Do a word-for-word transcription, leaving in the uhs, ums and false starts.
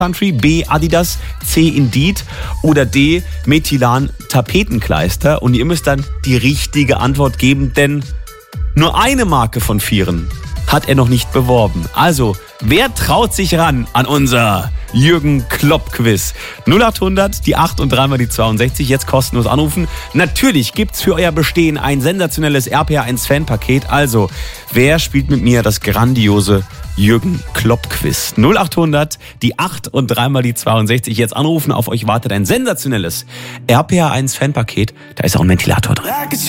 Country, B. Adidas, C. Indeed oder D. Methylan Tapetenkleister. Und ihr müsst dann die richtige Antwort geben, denn nur eine Marke von Vieren hat er noch nicht beworben. Also, wer traut sich ran an unser Jürgen Klopp Quiz? null acht hundert, die acht und dreimal die zweiundsechzig, jetzt kostenlos anrufen. Natürlich gibt's für euer Bestehen ein sensationelles R P R eins Fanpaket. Also, wer spielt mit mir das grandiose Jürgen Klopp Quiz? null acht hundert, die acht und dreimal die zweiundsechzig, jetzt anrufen. Auf euch wartet ein sensationelles R P R eins Fanpaket. Da ist auch ein Ventilator drin.